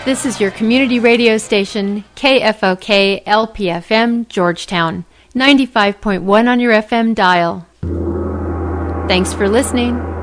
This is your community radio station, KFOK LPFM, Georgetown, 95.1 on your FM dial. Thanks for listening.